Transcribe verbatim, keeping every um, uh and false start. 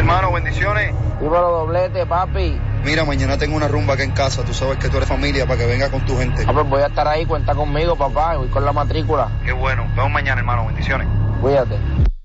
Hermano, bendiciones. Dímelo, doblete, papi. Mira, mañana tengo una rumba acá en casa. Tú sabes que tú eres familia para que venga con tu gente. Ah, pues voy a estar ahí, cuenta conmigo, papá. Voy con la matrícula. Qué bueno. Vemos mañana, hermano. Bendiciones. Cuídate.